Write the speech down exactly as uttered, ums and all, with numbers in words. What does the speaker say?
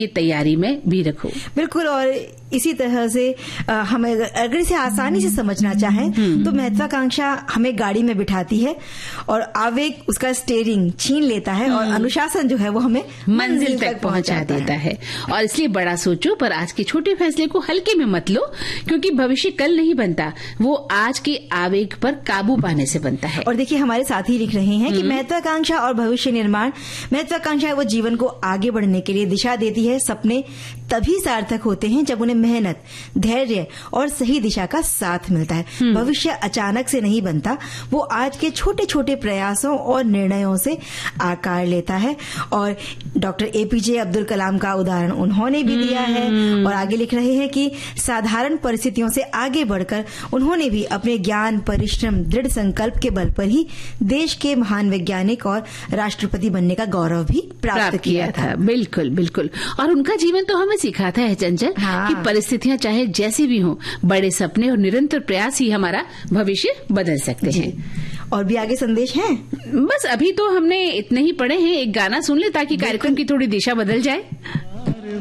ये तैयारी में भी रखो। बिल्कुल। और इसी तरह से आ, हमें अगर इसे आसानी से समझना चाहें तो महत्वाकांक्षा हमें गाड़ी में बिठाती है और आवेग उसका स्टीयरिंग छीन लेता है और अनुशासन जो है वो हमें मंजिल तक पहुंचा देता है। और इसलिए बड़ा सोचो, पर आज के छोटे फैसले को हल्के में मत लो, क्योंकि भविष्य कल नहीं बनता, वो आज के आवेग पर काबू पाने से बनता है। और देखिए हमारे साथी लिख रहे हैं कि महत्वाकांक्षा और भविष्य निर्माण, महत्वाकांक्षा है वो जीवन को आगे बढ़ने के लिए दिशा देती है। सपने तभी सार्थक होते हैं जब उन्हें मेहनत, धैर्य और सही दिशा का साथ मिलता है। भविष्य अचानक से नहीं बनता, वो आज के छोटे छोटे प्रयासों और निर्णयों से आकार लेता है। और डॉक्टर एपीजे अब्दुल कलाम का उदाहरण उन्होंने भी दिया है। और आगे लिख रहे हैं कि साधारण परिस्थितियों से आगे बढ़कर उन्होंने भी अपने ज्ञान, परिश्रम, दृढ़ संकल्प के बल पर ही देश के महान वैज्ञानिक और राष्ट्रपति बनने का गौरव भी प्राप्त, प्राप्त किया, किया था। बिल्कुल बिल्कुल। और उनका जीवन तो हमें सिखाता है चंचल, हाँ। कि परिस्थितियां चाहे जैसी भी हों, बड़े सपने और निरंतर प्रयास ही हमारा भविष्य बदल सकते हैं। और भी आगे संदेश हैं? बस अभी तो हमने इतने ही पढ़े हैं। एक गाना सुन ले ताकि कार्यक्रम की थोड़ी दिशा बदल जाए।